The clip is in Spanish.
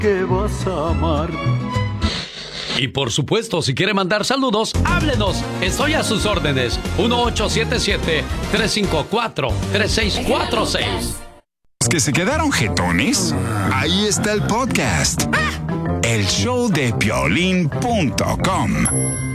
que vas a amar. Y por supuesto, si quiere mandar saludos, háblenos. Estoy a sus órdenes. 1877-354-3646. Los que se quedaron jetones, ahí está el podcast. El show de Piolín.com.